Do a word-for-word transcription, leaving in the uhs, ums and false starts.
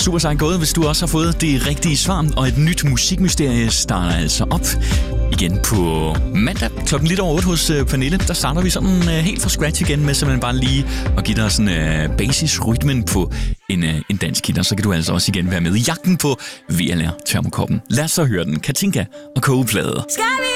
Super sejt gået, hvis du også har fået det rigtige svar. Og et nyt musikmysterie starter altså op igen på mandag klokken lidt over otte hos uh, Pernille. Der starter vi sådan uh, helt fra scratch igen med simpelthen bare lige at give dig sådan uh, basisrytmen på en, uh, en dansk hit. Og så kan du altså også igen være med i jagten på V L R Termokoppen. Lad os så høre den. Katinka og Kogeplade.